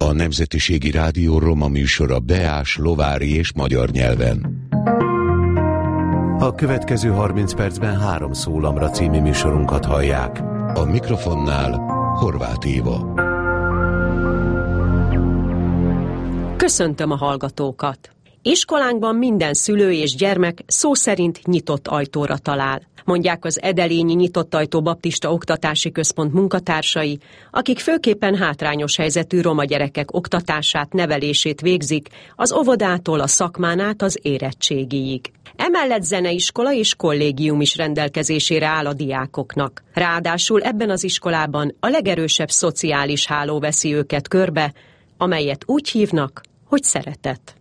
A Nemzetiségi Rádió roma műsora beás, lovári és magyar nyelven. A következő 30 percben 3 szólamra című műsorunkat hallják. A mikrofonnál Horváth Éva. Köszöntöm a hallgatókat! Iskolánkban minden szülő és gyermek szó szerint nyitott ajtóra talál. Mondják az Edelényi Nyitott Ajtó Baptista Oktatási Központ munkatársai, akik főképpen hátrányos helyzetű roma gyerekek oktatását, nevelését végzik, az óvodától a szakmán át az érettségig. Emellett zeneiskola és kollégium is rendelkezésére áll a diákoknak. Ráadásul ebben az iskolában a legerősebb szociális háló veszi őket körbe, amelyet úgy hívnak, hogy szeretet.